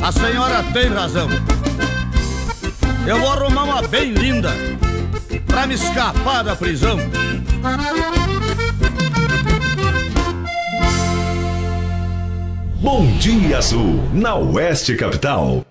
A senhora tem razão. Eu vou arrumar uma bem linda pra me escapar da prisão. Bom Dia Azul, na Oeste Capital.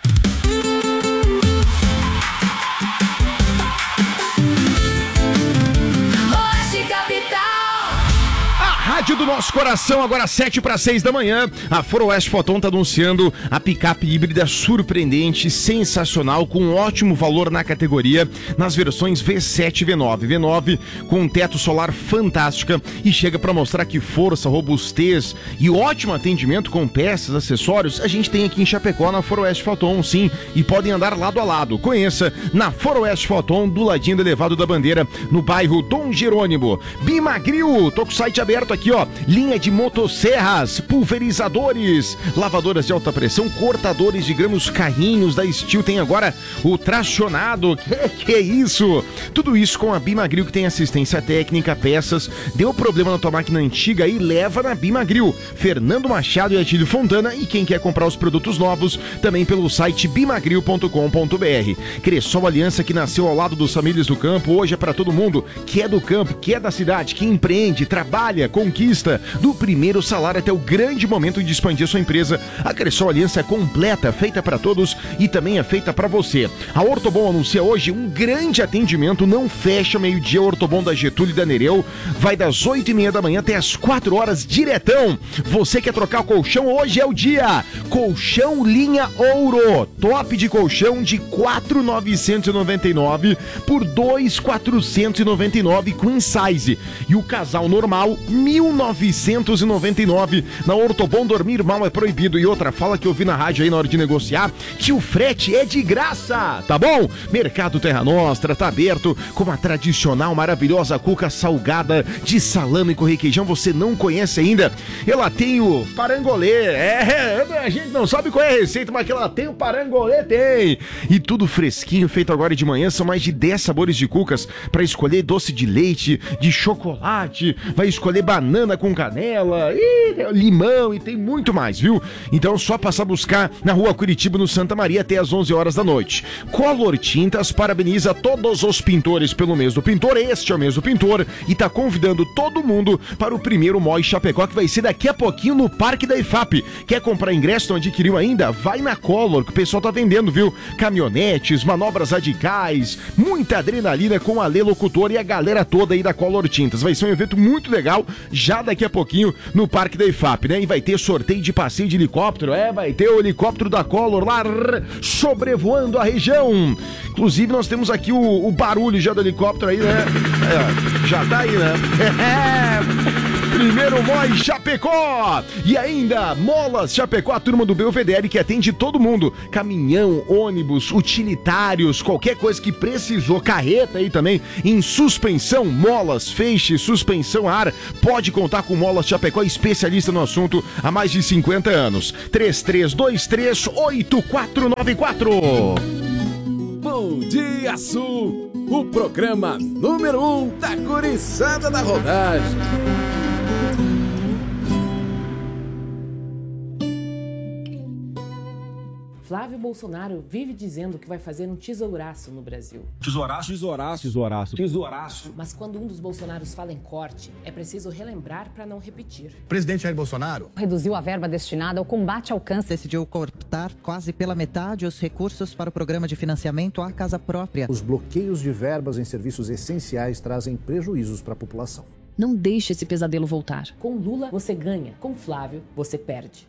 Rádio do nosso coração, agora 7:06 da manhã. A Foroeste Foton está anunciando a picape híbrida surpreendente, sensacional, com um ótimo valor na categoria, nas versões V7 e V9. V9 com um teto solar fantástica e chega para mostrar que força, robustez e ótimo atendimento com peças, acessórios, a gente tem aqui em Chapecó na Foroeste Foton, sim, e podem andar lado a lado. Conheça na Foroeste Foton, do ladinho do Elevado da Bandeira, no bairro Dom Jerônimo. Bimagril, tô com o site aberto aqui, ó, linha de motosserras, pulverizadores, lavadoras de alta pressão, cortadores de grãos, carrinhos da Steel, tem agora o tracionado, que é isso? Tudo isso com a Bimagril, que tem assistência técnica, peças. Deu problema na tua máquina antiga e leva na Bimagril. Fernando Machado e Atílio Fontana, e quem quer comprar os produtos novos, também pelo site bimagril.com.br. Cressol Aliança, que nasceu ao lado dos famílias do campo, hoje é para todo mundo que é do campo, que é da cidade, que empreende, trabalha, conquista, do primeiro salário até o grande momento de expandir sua empresa. A Cressol Aliança é completa, feita para todos e também é feita para você. A Ortobon anuncia hoje um grande atendimento, não fecha meio-dia. O Ortobon da Getúlio e da Nereu vai das 8:30 da manhã até as 4 horas, diretão. Você quer trocar o colchão? Hoje é o dia. Colchão linha ouro, top de colchão de 4.999 por 2.499 queen size, e o casal normal 1.999. Na Ortobon, dormir mal é proibido. E outra, fala que eu vi na rádio aí na hora de negociar que o frete é de graça, tá bom? Mercado Terra Nostra tá aberto com a tradicional maravilhosa cuca salgada de salame com requeijão. Você não conhece ainda? Ela tem o parangolê, a gente não sabe qual é a receita, mas que ela tem o parangolê, tem. E tudo fresquinho, feito agora de manhã. São mais de 10 sabores de cucas para escolher: doce de leite, de chocolate, vai escolher banana com canela, limão, e tem muito mais, viu? Então só passar a buscar na Rua Curitiba, no Santa Maria, até às 11 horas da noite. Color Tintas parabeniza todos os pintores pelo mês do pintor. Este é o mês do pintor e tá convidando todo mundo para o primeiro MOI Chapecó, que vai ser daqui a pouquinho no Parque da IFAP. Quer comprar ingresso? Não adquiriu ainda? Vai na Color, que o pessoal tá vendendo, viu? Caminhonetes, manobras radicais, muita adrenalina com a Lê Locutor e a galera toda aí da Color Tintas. Vai ser um evento muito legal, já daqui a pouquinho no Parque da IFAP, né? E vai ter sorteio de passeio de helicóptero, vai ter o helicóptero da Color lá sobrevoando a região. Inclusive nós temos aqui o barulho já do helicóptero aí, né? Já tá aí, né? Primeiro MOI Chapecó. E ainda Molas Chapecó, a turma do Belvedere, que atende todo mundo: caminhão, ônibus, utilitários, qualquer coisa que precisou, carreta aí também, em suspensão, molas, feixe, suspensão ar, pode contar com Molas Chapecó, especialista no assunto há mais de 50 anos. 33238494. Bom Dia Sul, o programa número 1 da guriçada da rodagem. Flávio Bolsonaro vive dizendo que vai fazer um tesouraço no Brasil. Tesouraço? Tesouraço. Tesouraço. Tesouraço. Mas quando um dos Bolsonaros fala em corte, é preciso relembrar para não repetir. Presidente Jair Bolsonaro reduziu a verba destinada ao combate ao câncer. Decidiu cortar quase pela metade os recursos para o programa de financiamento à casa própria. Os bloqueios de verbas em serviços essenciais trazem prejuízos para a população. Não deixe esse pesadelo voltar. Com Lula, você ganha. Com Flávio, você perde.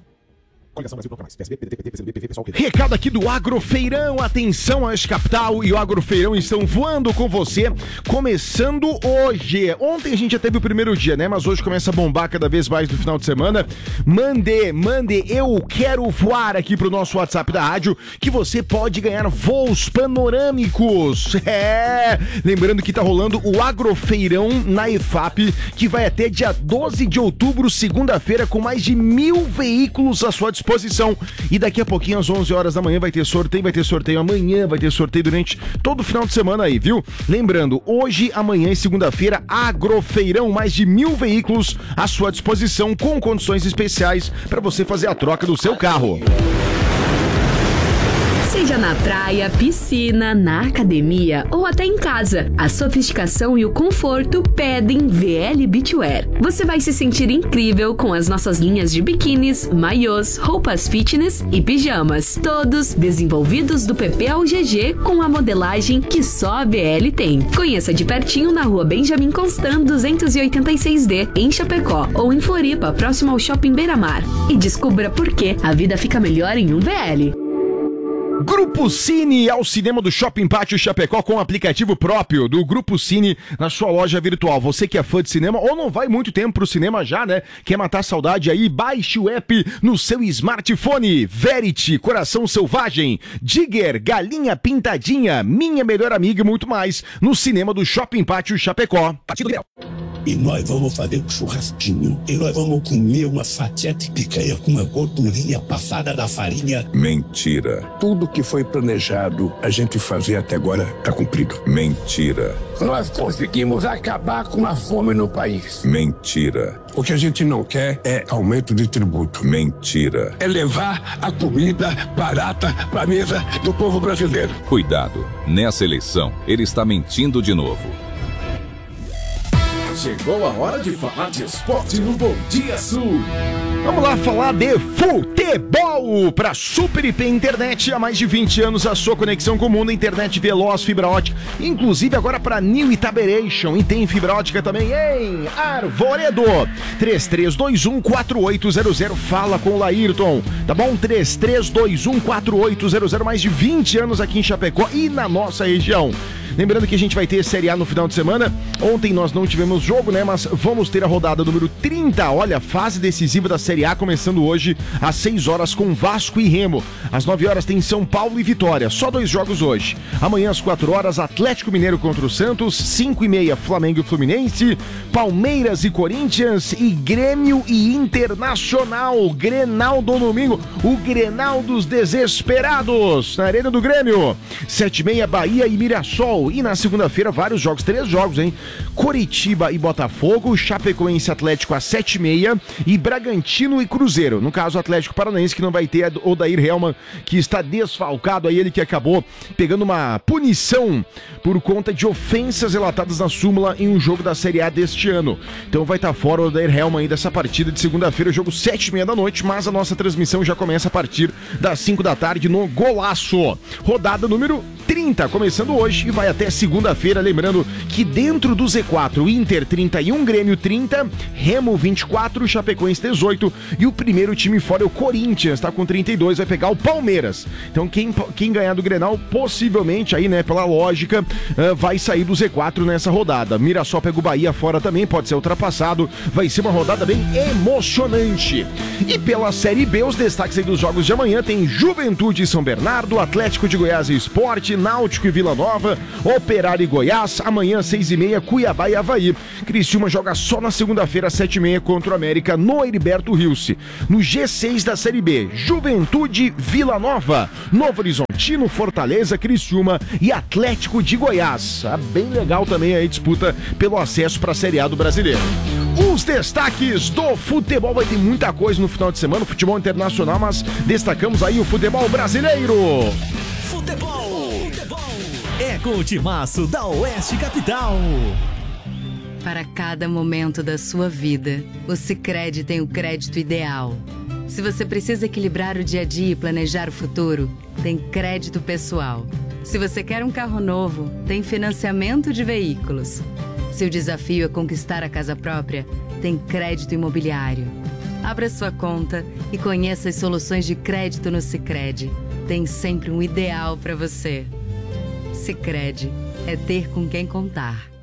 Recado aqui do Agrofeirão, atenção Oeste Capital e o Agrofeirão estão voando com você, começando hoje. Ontem a gente já teve o primeiro dia, né? Mas hoje começa a bombar cada vez mais no final de semana. Mande, eu quero voar aqui pro nosso WhatsApp da rádio, que você pode ganhar voos panorâmicos. Lembrando que tá rolando o Agrofeirão na IFAP, que vai até dia 12 de outubro, segunda-feira, com mais de 1.000 veículos à sua disposição. E daqui a pouquinho, às 11 horas da manhã, vai ter sorteio amanhã, vai ter sorteio durante todo o final de semana aí, viu? Lembrando, hoje, amanhã e segunda-feira, Agrofeirão, mais de 1.000 veículos à sua disposição, com condições especiais para você fazer a troca do seu carro. Seja na praia, piscina, na academia ou até em casa, a sofisticação e o conforto pedem VL Beachwear. Você vai se sentir incrível com as nossas linhas de biquínis, maiôs, roupas fitness e pijamas, todos desenvolvidos do PP ao GG com a modelagem que só a VL tem. Conheça de pertinho na rua Benjamin Constant 286D, em Chapecó, ou em Floripa, próximo ao Shopping Beira-Mar. E descubra por que a vida fica melhor em um VL. Grupo Cine ao cinema do Shopping Pátio Chapecó com aplicativo próprio do Grupo Cine na sua loja virtual. Você que é fã de cinema ou não vai muito tempo pro cinema já, né? Quer matar a saudade aí? Baixe o app no seu smartphone. Verity, Coração Selvagem, Digger, Galinha Pintadinha, Minha Melhor Amiga e muito mais no cinema do Shopping Pátio Chapecó. Partido Grêmio. E nós vamos fazer um churrasquinho. E nós vamos comer uma fatia de picanha com uma gordurinha passada da farinha. Mentira. Tudo que foi planejado a gente fazer até agora está cumprido. Mentira. Nós conseguimos acabar com a fome no país. Mentira. O que a gente não quer é aumento de tributo. Mentira. É levar a comida barata para a mesa do povo brasileiro. Cuidado. Nessa eleição, ele está mentindo de novo. Chegou a hora de falar de esporte no Bom Dia Sul. Vamos lá falar de futebol para Super IP Internet. Há mais de 20 anos a sua conexão com o mundo, internet veloz, fibra ótica, inclusive agora para New Itaberation. E tem fibra ótica também em Arvoredo. 33214800. Fala com o Laírton, tá bom? 33214800. Mais de 20 anos aqui em Chapecó e na nossa região. Lembrando que a gente vai ter Série A no final de semana. Ontem nós não tivemos jogo, né? Mas vamos ter a rodada número 30. Olha, fase decisiva da Série A começando hoje às 6 horas com Vasco e Remo. Às 9 horas tem São Paulo e Vitória. Só 2 jogos hoje. Amanhã às 4 horas, Atlético Mineiro contra o Santos. 5h30, Flamengo e Fluminense. Palmeiras e Corinthians. E Grêmio e Internacional. Grenal do domingo. O Grenal dos Desesperados. Na Arena do Grêmio. 7h30, Bahia e Mirassol. E na segunda-feira, vários jogos, 3 jogos, hein? Coritiba e Botafogo, Chapecoense Atlético às 7h30 e Bragantino e Cruzeiro. No caso, Atlético Paranaense, que não vai ter Odair Hellmann, que está desfalcado, aí ele que acabou pegando uma punição por conta de ofensas relatadas na súmula em um jogo da Série A deste ano. Então vai estar fora o Odair Hellmann aí dessa partida de segunda-feira, jogo 7h30 da noite, mas a nossa transmissão já começa a partir das 5 da tarde no Golaço. Rodada número 30, começando hoje e vai até segunda-feira, lembrando que dentro do Z4, Inter 31, Grêmio 30, Remo 24, Chapecoense 18 e o primeiro time fora é o Corinthians, tá com 32, vai pegar o Palmeiras. Então quem ganhar do Grenal, possivelmente aí, né, pela lógica, vai sair do Z4 nessa rodada. Mirassol pega o Bahia fora também, pode ser ultrapassado, vai ser uma rodada bem emocionante. E pela Série B, os destaques aí dos jogos de amanhã tem Juventude e São Bernardo, Atlético de Goiás e Sport, Náutico e Vila Nova, Operário e Goiás, amanhã 6h30, Cuiabá e Avaí. Criciúma joga só na segunda-feira, 7h30, contra o América, no Heriberto Rilse. No G6 da Série B, Juventude, Vila Nova, Novo Horizontino, Fortaleza, Criciúma e Atlético de Goiás. Bem legal também aí a disputa pelo acesso para a Série A do Brasileiro. Os destaques do futebol, vai ter muita coisa no final de semana, futebol internacional, mas destacamos aí o futebol brasileiro. Futebol é com o timaço da Oeste Capital. Para cada momento da sua vida, o Sicredi tem o crédito ideal. Se você precisa equilibrar o dia a dia e planejar o futuro, tem crédito pessoal. Se você quer um carro novo, tem financiamento de veículos. Se o desafio é conquistar a casa própria, tem crédito imobiliário. Abra sua conta e conheça as soluções de crédito no Sicredi. Tem sempre um ideal para você. Sicredi é ter com quem contar.